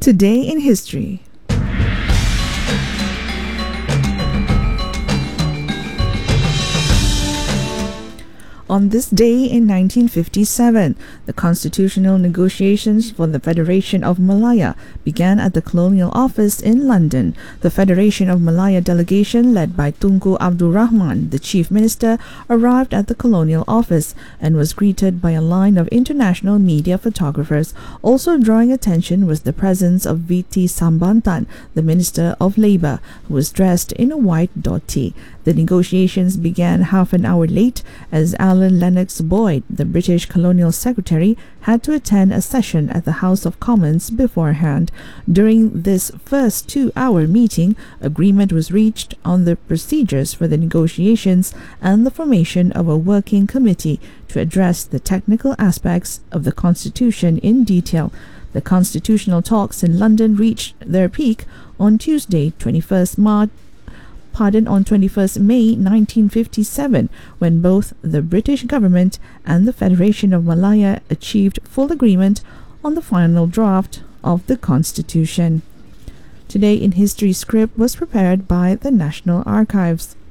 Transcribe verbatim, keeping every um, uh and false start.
Today in History. On this day in nineteen fifty-seven, the constitutional negotiations for the Federation of Malaya began at the Colonial Office in London. The Federation of Malaya delegation, led by Tunku Abdul Rahman, the Chief Minister, arrived at the Colonial Office and was greeted by a line of international media photographers. Also drawing attention was the presence of V T Sambantan, the Minister of Labour, who was dressed in a white dhoti. The negotiations began half an hour late as Alan Lennox Boyd, the British Colonial Secretary, had to attend a session at the House of Commons beforehand. During this first two-hour meeting, agreement was reached on the procedures for the negotiations and the formation of a working committee to address the technical aspects of the Constitution in detail. The constitutional talks in London reached their peak on Tuesday, twenty-first March. Pardon, on twenty-first May nineteen fifty-seven, when both the British government and the Federation of Malaya achieved full agreement on the final draft of the Constitution. Today in History script was prepared by the National Archives.